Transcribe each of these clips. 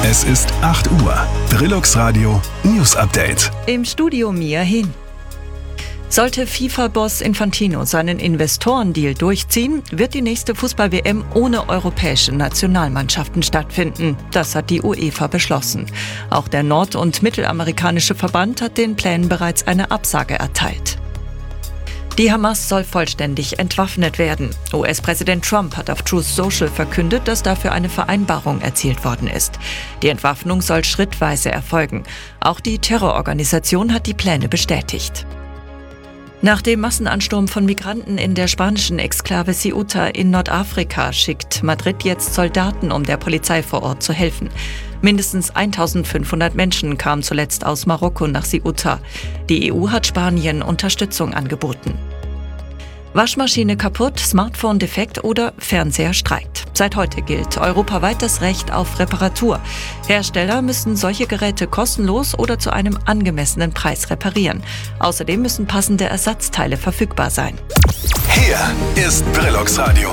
Es ist 8 Uhr. Brillux Radio News Update. Im Studio Mia Hin. Sollte FIFA-Boss Infantino seinen Investorendeal durchziehen, wird die nächste Fußball-WM ohne europäische Nationalmannschaften stattfinden. Das hat die UEFA beschlossen. Auch der nord- und mittelamerikanische Verband hat den Plänen bereits eine Absage erteilt. Die Hamas soll vollständig entwaffnet werden. US-Präsident Trump hat auf Truth Social verkündet, dass dafür eine Vereinbarung erzielt worden ist. Die Entwaffnung soll schrittweise erfolgen. Auch die Terrororganisation hat die Pläne bestätigt. Nach dem Massenansturm von Migranten in der spanischen Exklave Ceuta in Nordafrika schickt Madrid jetzt Soldaten, um der Polizei vor Ort zu helfen. Mindestens 1500 Menschen kamen zuletzt aus Marokko nach Ceuta. Die EU hat Spanien Unterstützung angeboten. Waschmaschine kaputt, Smartphone defekt oder Fernseher streikt. Seit heute gilt europaweit das Recht auf Reparatur. Hersteller müssen solche Geräte kostenlos oder zu einem angemessenen Preis reparieren. Außerdem müssen passende Ersatzteile verfügbar sein. Hier ist Brillux Radio.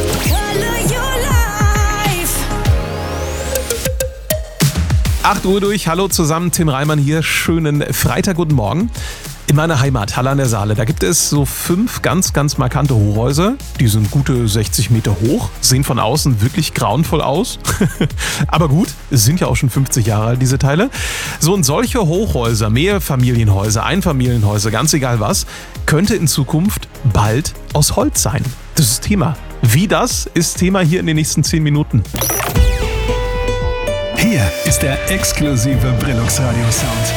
8 Uhr durch, hallo zusammen, Tim Reimann hier, schönen Freitag, guten Morgen. In meiner Heimat, Halle an der Saale, da gibt es so 5 ganz markante Hochhäuser. Die sind gute 60 Meter hoch, sehen von außen wirklich grauenvoll aus. Aber gut, es sind ja auch schon 50 Jahre alt, diese Teile. So, und solche Hochhäuser, Mehrfamilienhäuser, Einfamilienhäuser, ganz egal was, könnte in Zukunft bald aus Holz sein. Das ist Thema. Wie das ist Thema hier in den nächsten 10 Minuten. Hier ist der exklusive Brillux Radio Sound.